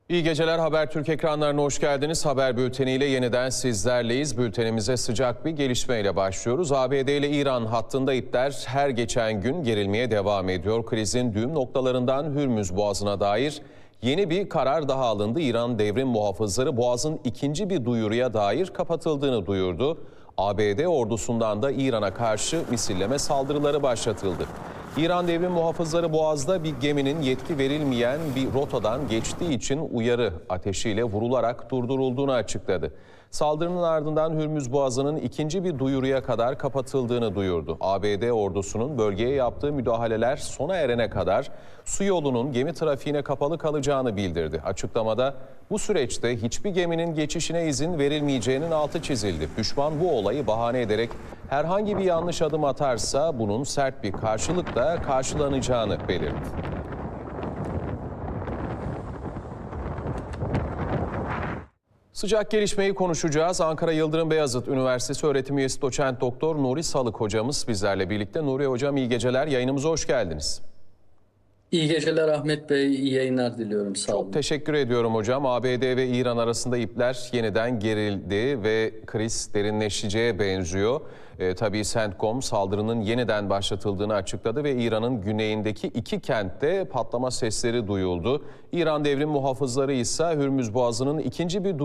İyi geceler, Habertürk ekranlarına hoş geldiniz. Haber bülteniyle yeniden sizlerleyiz. Bültenimize sıcak bir gelişmeyle başlıyoruz. ABD ile İran hattında ipler her geçen gün gerilmeye devam ediyor. Krizin düğüm noktalarından Hürmüz Boğazı'na dair yeni bir karar daha alındı. İran devrim muhafızları Boğaz'ın ikinci bir duyuruya dair kapatıldığını duyurdu. ABD ordusundan da İran'a karşı misilleme saldırıları başlatıldı. İran devrim muhafızları Boğaz'da bir geminin yetki verilmeyen bir rotadan geçtiği için uyarı ateşiyle vurularak durdurulduğunu açıkladı. Saldırının ardından Hürmüz Boğazı'nın ikinci bir duyuruya kadar kapatıldığını duyurdu. ABD ordusunun bölgeye yaptığı müdahaleler sona erene kadar su yolunun gemi trafiğine kapalı kalacağını bildirdi. Açıklamada bu süreçte hiçbir geminin geçişine izin verilmeyeceğinin altı çizildi. Düşman bu olayı bahane ederek herhangi bir yanlış adım atarsa bunun sert bir karşılıkla karşılanacağını belirtti. Sıcak gelişmeyi konuşacağız. Ankara Yıldırım Beyazıt Üniversitesi öğretim üyesi doçent doktor Nuri Salık hocamız bizlerle birlikte. Nuri hocam iyi geceler. Yayınımıza hoş geldiniz. İyi geceler Ahmet Bey, iyi yayınlar diliyorum. Sağ olun. Çok teşekkür ediyorum hocam. ABD ve İran arasında ipler yeniden gerildi ve kriz derinleşeceğe benziyor. Tabii CENTCOM saldırının yeniden başlatıldığını açıkladı ve İran'ın güneyindeki iki kentte patlama sesleri duyuldu. İran devrim muhafızları ise Hürmüz Boğazı'nın ikinci bir